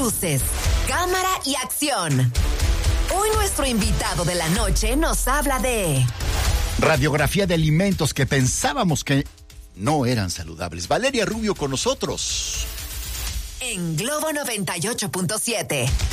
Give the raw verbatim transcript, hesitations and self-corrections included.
Luces, cámara y acción. Hoy nuestro invitado de la noche nos habla de radiografía de alimentos que pensábamos que no eran saludables. Valeria Rubio con nosotros. En Globo noventa y ocho punto siete.